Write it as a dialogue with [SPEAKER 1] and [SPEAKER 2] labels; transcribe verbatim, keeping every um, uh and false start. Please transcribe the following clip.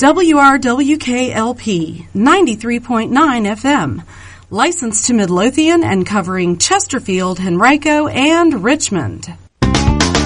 [SPEAKER 1] W R W K L P ninety-three point nine F M. Licensed to Midlothian and covering Chesterfield, Henrico, and Richmond.